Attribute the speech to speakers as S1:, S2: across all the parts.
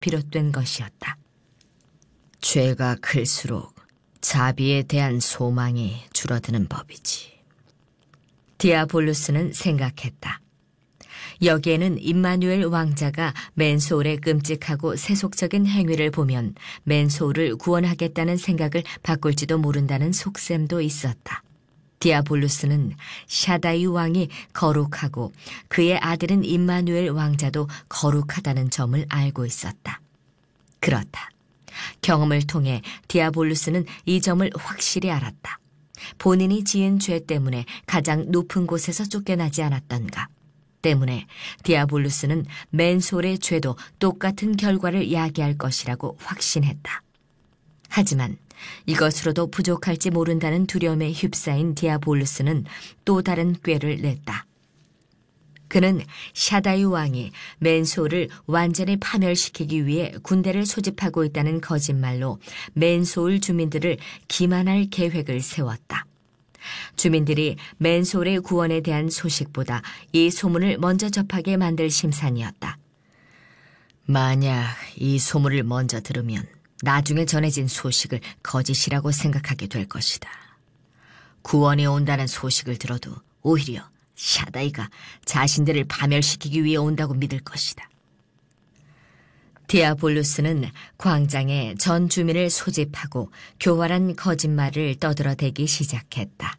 S1: 비롯된 것이었다. 죄가 클수록 자비에 대한 소망이 줄어드는 법이지. 디아볼루스는 생각했다. 여기에는 임마누엘 왕자가 맨소울의 끔찍하고 세속적인 행위를 보면 맨소울을 구원하겠다는 생각을 바꿀지도 모른다는 속셈도 있었다. 디아볼루스는 샤다이 왕이 거룩하고 그의 아들인 임마누엘 왕자도 거룩하다는 점을 알고 있었다. 그렇다. 경험을 통해 디아볼루스는 이 점을 확실히 알았다. 본인이 지은 죄 때문에 가장 높은 곳에서 쫓겨나지 않았던가. 때문에 디아볼루스는 맨소울의 죄도 똑같은 결과를 야기할 것이라고 확신했다. 하지만 이것으로도 부족할지 모른다는 두려움에 휩싸인 디아볼루스는 또 다른 꾀를 냈다. 그는 샤다이 왕이 맨소울을 완전히 파멸시키기 위해 군대를 소집하고 있다는 거짓말로 맨소울 주민들을 기만할 계획을 세웠다. 주민들이 맨소울의 구원에 대한 소식보다 이 소문을 먼저 접하게 만들 심산이었다. 만약 이 소문을 먼저 들으면 나중에 전해진 소식을 거짓이라고 생각하게 될 것이다. 구원이 온다는 소식을 들어도 오히려 샤다이가 자신들을 파멸시키기 위해 온다고 믿을 것이다. 디아볼루스는 광장에 전 주민을 소집하고 교활한 거짓말을 떠들어대기 시작했다.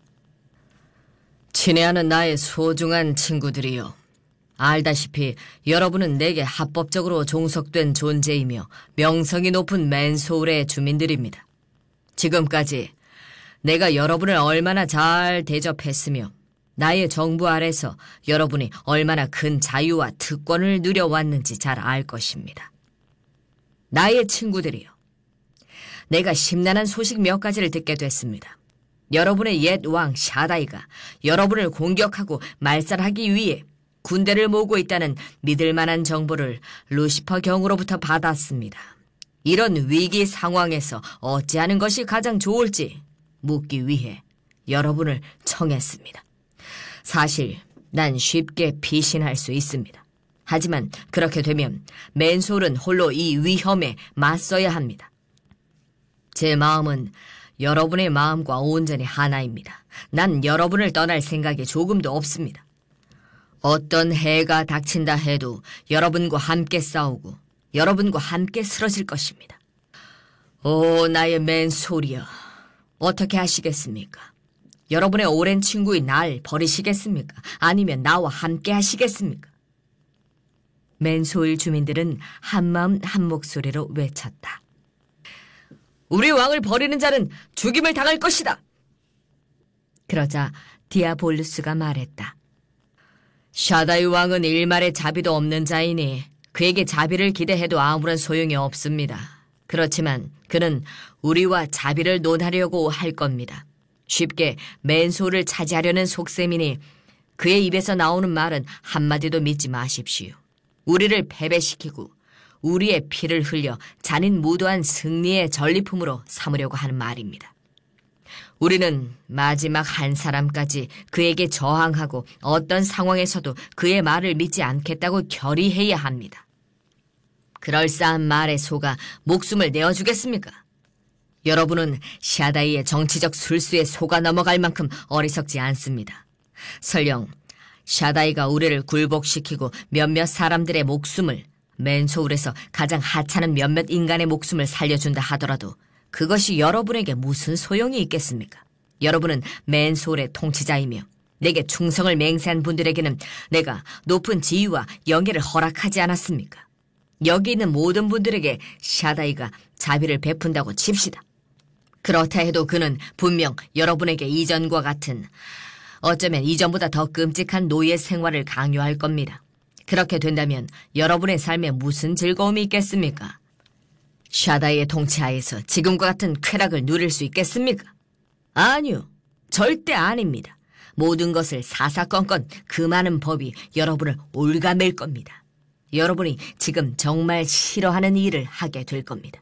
S1: 친애하는 나의 소중한 친구들이여. 알다시피 여러분은 내게 합법적으로 종속된 존재이며 명성이 높은 맨소울의 주민들입니다. 지금까지 내가 여러분을 얼마나 잘 대접했으며 나의 정부 아래서 여러분이 얼마나 큰 자유와 특권을 누려왔는지 잘 알 것입니다. 나의 친구들이여, 내가 심란한 소식 몇 가지를 듣게 됐습니다. 여러분의 옛 왕 샤다이가 여러분을 공격하고 말살하기 위해 군대를 모으고 있다는 믿을 만한 정보를 루시퍼 경으로부터 받았습니다. 이런 위기 상황에서 어찌하는 것이 가장 좋을지 묻기 위해 여러분을 청했습니다. 사실 난 쉽게 피신할 수 있습니다. 하지만 그렇게 되면 맨소울은 홀로 이 위험에 맞서야 합니다. 제 마음은 여러분의 마음과 온전히 하나입니다. 난 여러분을 떠날 생각이 조금도 없습니다. 어떤 해가 닥친다 해도 여러분과 함께 싸우고 여러분과 함께 쓰러질 것입니다. 오, 나의 맨소울이여, 어떻게 하시겠습니까? 여러분의 오랜 친구인 날 버리시겠습니까? 아니면 나와 함께 하시겠습니까? 맨소울 주민들은 한마음 한 목소리로 외쳤다. 우리 왕을 버리는 자는 죽임을 당할 것이다. 그러자 디아볼루스가 말했다. 샤다이 왕은 일말의 자비도 없는 자이니 그에게 자비를 기대해도 아무런 소용이 없습니다. 그렇지만 그는 우리와 자비를 논하려고 할 겁니다. 쉽게 맨소울을 차지하려는 속셈이니 그의 입에서 나오는 말은 한마디도 믿지 마십시오. 우리를 패배시키고 우리의 피를 흘려 잔인무도한 승리의 전리품으로 삼으려고 하는 말입니다. 우리는 마지막 한 사람까지 그에게 저항하고 어떤 상황에서도 그의 말을 믿지 않겠다고 결의해야 합니다. 그럴싸한 말에 속아 목숨을 내어주겠습니까? 여러분은 샤다이의 정치적 술수에 속아 넘어갈 만큼 어리석지 않습니다. 설령 샤다이가 우리를 굴복시키고 몇몇 사람들의 목숨을, 맨소울에서 가장 하찮은 몇몇 인간의 목숨을 살려준다 하더라도 그것이 여러분에게 무슨 소용이 있겠습니까? 여러분은 맨소울의 통치자이며 내게 충성을 맹세한 분들에게는 내가 높은 지위와 영예를 허락하지 않았습니까? 여기 있는 모든 분들에게 샤다이가 자비를 베푼다고 칩시다. 그렇다 해도 그는 분명 여러분에게 이전과 같은, 어쩌면 이전보다 더 끔찍한 노예 생활을 강요할 겁니다. 그렇게 된다면 여러분의 삶에 무슨 즐거움이 있겠습니까? 샤다이의 통치하에서 지금과 같은 쾌락을 누릴 수 있겠습니까? 아니요, 절대 아닙니다. 모든 것을 사사건건 그 많은 법이 여러분을 올가맬 겁니다. 여러분이 지금 정말 싫어하는 일을 하게 될 겁니다.